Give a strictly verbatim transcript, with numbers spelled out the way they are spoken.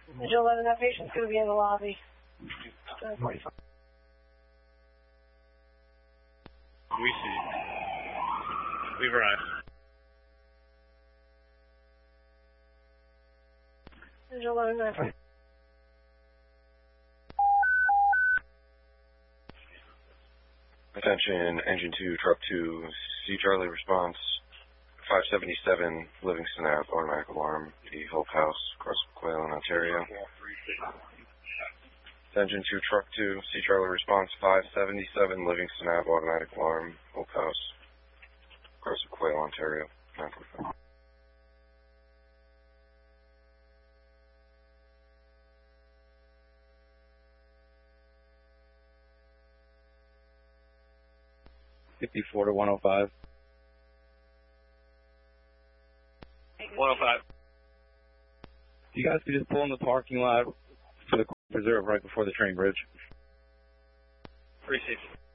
Visual eleven, that patient's going to be in the lobby. seven forty-five. We see. We've arrived. Visual eleven, nine forty. Attention, engine two, truck two, C Charlie response, five seventy-seven, Livingston Ave, automatic alarm, the Hope House, across Quail, Ontario. Engine two, truck two, C Charlie response, five seventy-seven, Livingston Ave, automatic alarm, Hope House, across Quail, Ontario, nine forty-five. fifty-four to one oh five. one oh five. You guys could just pull in the parking lot for the preserve right before the train bridge. three sixty.